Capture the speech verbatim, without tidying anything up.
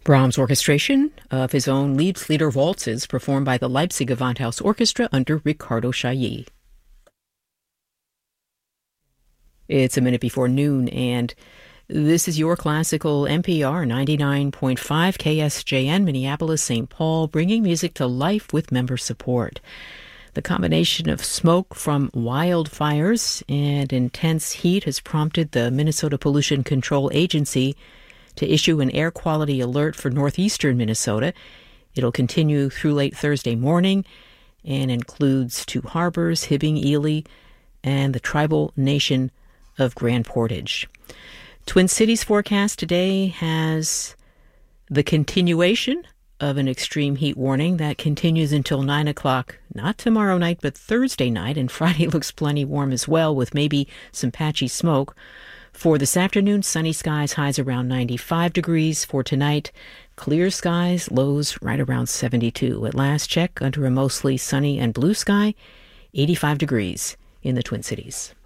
Brahms' orchestration of his own Liebeslieder waltzes performed by the Leipzig Gewandhaus Orchestra under Riccardo Chailly. It's a minute before noon, and this is your classical N P R ninety-nine point five K S J N, Minneapolis, Saint Paul, bringing music to life with member support. The combination of smoke from wildfires and intense heat has prompted the Minnesota Pollution Control Agency to issue an air quality alert for northeastern Minnesota. It'll continue through late Thursday morning and includes two harbors, Hibbing, Ely, and the tribal nation of Grand Portage. Twin Cities forecast today has the continuation of an extreme heat warning that continues until nine o'clock, not tomorrow night, but Thursday night, and Friday looks plenty warm as well, with maybe some patchy smoke. For this afternoon, sunny skies, highs around ninety-five degrees. For tonight, clear skies, lows right around seventy-two. At last check, under a mostly sunny and blue sky, eighty-five degrees in the Twin Cities.